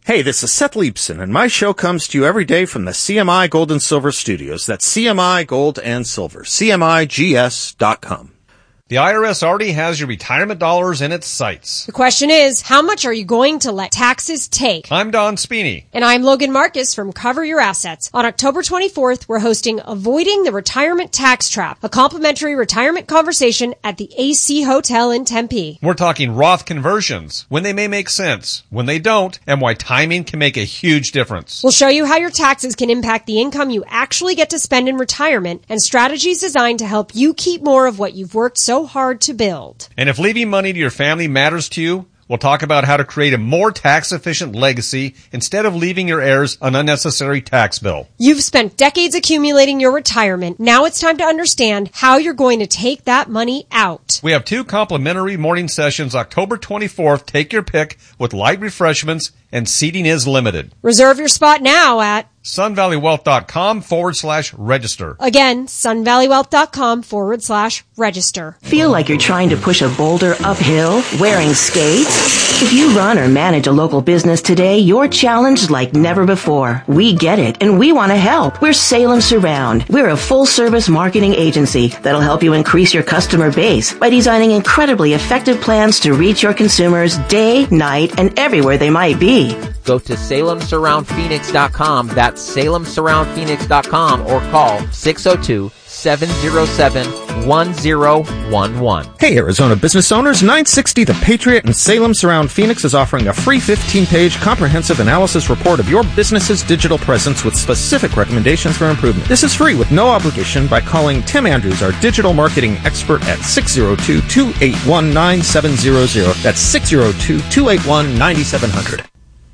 Hey, this is Seth Leibson, and my show comes to you every day from the CMI Gold and Silver Studios. That's CMI Gold and Silver, CMIGS.com. The IRS already has your retirement dollars in its sights. The question is, how much are you going to let taxes take? I'm Don Spini. And I'm Logan Marcus from Cover Your Assets. On October 24th, we're hosting Avoiding the Retirement Tax Trap, a complimentary retirement conversation at the AC Hotel in Tempe. We're talking Roth conversions, when they may make sense, when they don't, and why timing can make a huge difference. We'll show you how your taxes can impact the income you actually get to spend in retirement and strategies designed to help you keep more of what you've worked so hard to build. And if leaving money to your family matters to you, we'll talk about how to create a more tax-efficient legacy instead of leaving your heirs an unnecessary tax bill. You've spent decades accumulating your retirement. Now it's time to understand how you're going to take that money out. We have 2 complimentary morning sessions October 24th. Take your pick with light refreshments, and seating is limited. Reserve your spot now at sunvalleywealth.com/register. Again, sunvalleywealth.com/register. Feel like you're trying to push a boulder uphill wearing skates? If you run or manage a local business today, you're challenged like never before. We get it, and we want to help. We're Salem Surround. We're a full-service marketing agency that'll help you increase your customer base by designing incredibly effective plans to reach your consumers day, night, and everywhere they might be. Go to SalemSurroundPhoenix.com. That's SalemSurroundPhoenix.com or call 602-707-1011. Hey, Arizona business owners, 960 The Patriot and Salem Surround Phoenix is offering a free 15-page comprehensive analysis report of your business's digital presence with specific recommendations for improvement. This is free with no obligation by calling Tim Andrews, our digital marketing expert, at 602-281-9700. That's 602-281-9700.